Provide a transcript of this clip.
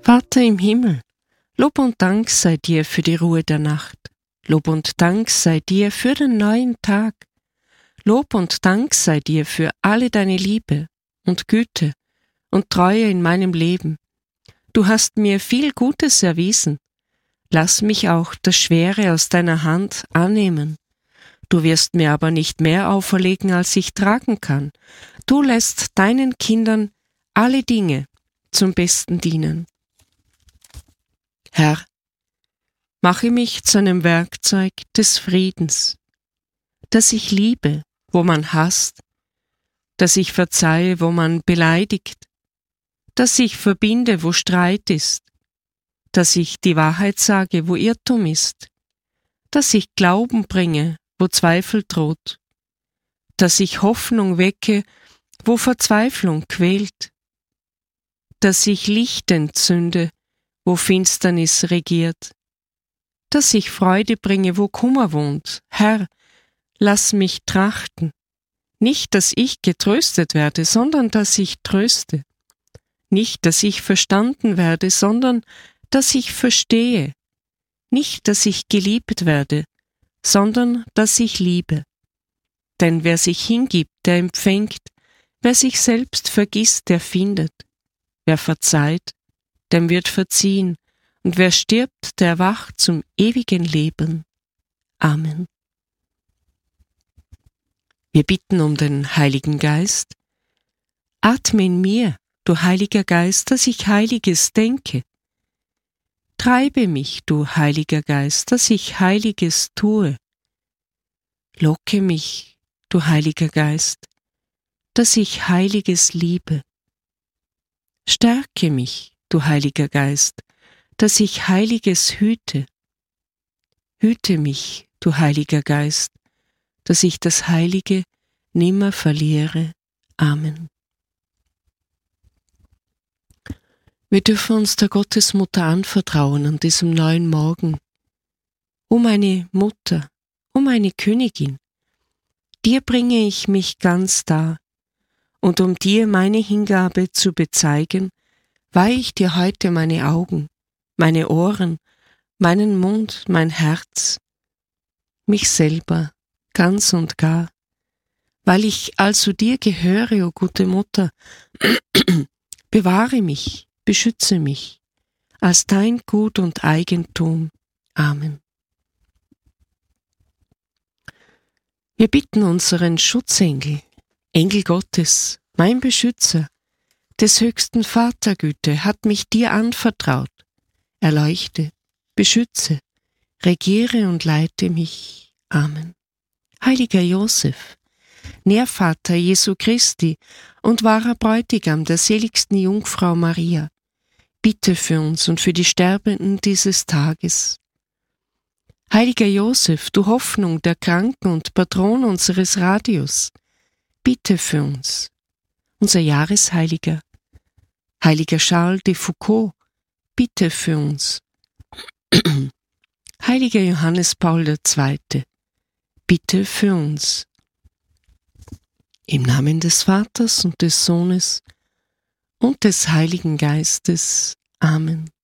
Vater im Himmel, Lob und Dank sei dir für die Ruhe der Nacht. Lob und Dank sei dir für den neuen Tag. Lob und Dank sei dir für alle deine Liebe und Güte und Treue in meinem Leben. Du hast mir viel Gutes erwiesen. Lass mich auch das Schwere aus deiner Hand annehmen. Du wirst mir aber nicht mehr auferlegen, als ich tragen kann. Du lässt deinen Kindern alle Dinge zum Besten dienen. Herr, mache mich zu einem Werkzeug des Friedens, dass ich liebe, wo man hasst, dass ich verzeihe, wo man beleidigt, dass ich verbinde, wo Streit ist, dass ich die Wahrheit sage, wo Irrtum ist, dass ich Glauben bringe, wo Zweifel droht, dass ich Hoffnung wecke, wo Verzweiflung quält, dass ich Licht entzünde, wo Finsternis regiert, dass ich Freude bringe, wo Kummer wohnt. Herr, lass mich trachten, nicht, dass ich getröstet werde, sondern dass ich tröste, nicht, dass ich verstanden werde, sondern dass ich verstehe, nicht, dass ich geliebt werde, sondern dass ich liebe. Denn wer sich hingibt, der empfängt, wer sich selbst vergisst, der findet. Wer verzeiht, dem wird verziehen, und wer stirbt, der wacht zum ewigen Leben. Amen. Wir bitten um den Heiligen Geist. Atme in mir, du Heiliger Geist, dass ich Heiliges denke. Treibe mich, du Heiliger Geist, dass ich Heiliges tue. Locke mich, du Heiliger Geist, dass ich Heiliges liebe. Stärke mich, du Heiliger Geist, dass ich Heiliges hüte. Hüte mich, du Heiliger Geist, dass ich das Heilige nimmer verliere. Amen. Wir dürfen uns der Gottesmutter anvertrauen an diesem neuen Morgen. O meine Mutter, o meine Königin, dir bringe ich mich ganz dar, und um dir meine Hingabe zu bezeigen, weihe ich dir heute meine Augen, meine Ohren, meinen Mund, mein Herz, mich selber, ganz und gar, weil ich also dir gehöre, o gute Mutter, bewahre mich, beschütze mich, als dein Gut und Eigentum. Amen. Wir bitten unseren Schutzengel, Engel Gottes, mein Beschützer, des höchsten Vatergüte, hat mich dir anvertraut. Erleuchte, beschütze, regiere und leite mich. Amen. Heiliger Josef, Nährvater Jesu Christi und wahrer Bräutigam der seligsten Jungfrau Maria, bitte für uns und für die Sterbenden dieses Tages. Heiliger Josef, du Hoffnung der Kranken und Patron unseres Radius, bitte für uns. Unser Jahresheiliger, Heiliger Charles de Foucauld, bitte für uns. Heiliger Johannes Paul II., bitte für uns. Im Namen des Vaters und des Sohnes und des Heiligen Geistes. Amen.